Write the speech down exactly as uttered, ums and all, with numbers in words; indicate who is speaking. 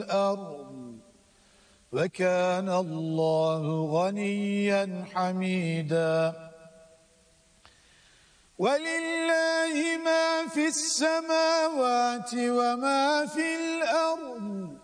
Speaker 1: الأرض وكان الله غنيا حميدا ولله ما في السماوات وما في الأرض